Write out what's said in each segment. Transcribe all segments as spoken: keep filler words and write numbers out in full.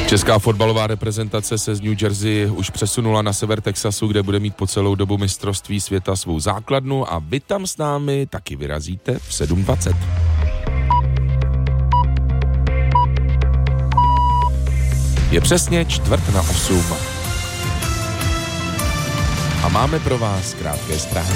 Česká fotbalová reprezentace se z New Jersey už přesunula na sever Texasu, kde bude mít po celou dobu mistrovství světa svou základnu a vy tam s námi taky vyrazíte v sedm dvacet. Je přesně čtvrt na osm. A máme pro vás krátké zprávy.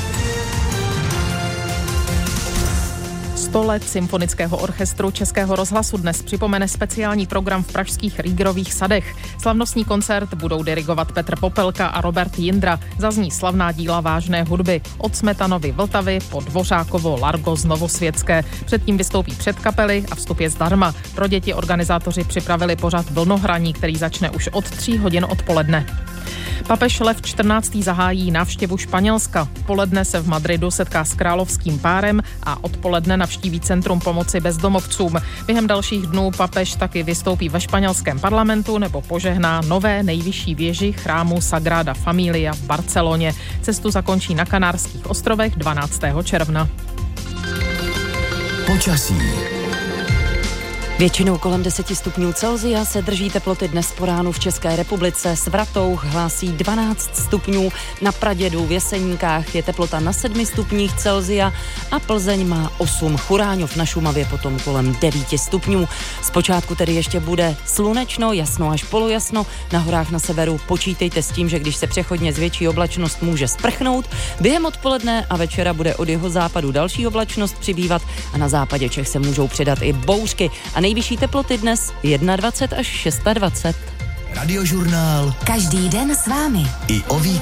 sto let Symfonického orchestru Českého rozhlasu dnes připomene speciální program v pražských Rýgrových sadech. Slavnostní koncert budou dirigovat Petr Popelka a Robert Jindra. Zazní slavná díla vážné hudby od Smetanovy Vltavy po Dvořákovo Largo z Novosvětské. Předtím vystoupí předkapely a vstup je zdarma. Pro děti organizátoři připravili pořad Vlnohraní, který začne už od tří hodin odpoledne. Papež Lev čtrnáctý zahájí návštěvu Španělska. V poledne se v Madridu setká s královským párem a odpoledne navštíví Centrum pomoci bezdomovcům. Během dalších dnů papež taky vystoupí ve španělském parlamentu nebo požehná nové nejvyšší věži chrámu Sagrada Familia v Barceloně. Cestu zakončí na Kanárských ostrovech dvanáctého června. Počasí. Většinou kolem deseti stupňů Celsia se drží teploty dnes po ránu v České republice. Svratoch hlásí dvanáct stupňů, na Pradědu v Jeseníkách je teplota na sedmi stupních Celsia a Plzeň má osm. Churáňov na Šumavě potom kolem devíti stupňů. Zpočátku tedy ještě bude slunečno, jasno až polojasno. Na horách na severu počítejte s tím, že když se přechodně zvětší oblačnost, může sprchnout. Během odpoledne a večera bude od jeho západu další oblačnost přibývat a na západě Čech se můžou přidat i bouřky. A nejvyšší teploty dnes dvacet jedna až dvacet šest. Radiožurnál. Každý den s vámi. I o víkendu.